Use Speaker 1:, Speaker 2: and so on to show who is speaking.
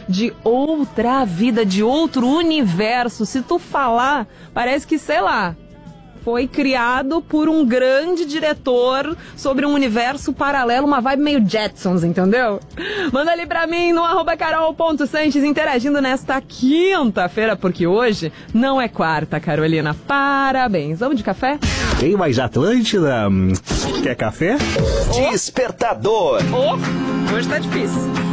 Speaker 1: de outra vida, de outro universo. Se tu falar, parece que, sei lá, foi criado por um grande diretor sobre um universo paralelo, uma vibe meio Jetsons, entendeu? Manda ali pra mim no @carol.sanches, interagindo nesta quinta-feira, porque hoje não é quarta, Carolina. Parabéns. Vamos de café?
Speaker 2: Tem mais Atlântida? Quer café?
Speaker 3: Despertador.
Speaker 1: Hoje tá difícil.